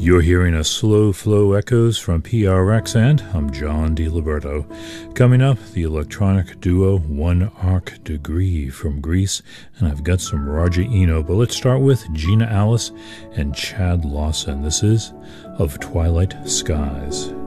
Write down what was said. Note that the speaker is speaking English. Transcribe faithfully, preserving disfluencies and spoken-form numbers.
You're hearing a slow flow echoes from P R X, and I'm John DiLiberto. Coming up, the electronic duo One Arc Degree from Greece, and I've got some Roger Eno, but let's start with Gina Alice and Chad Lawson. This is Of Twilight Skies.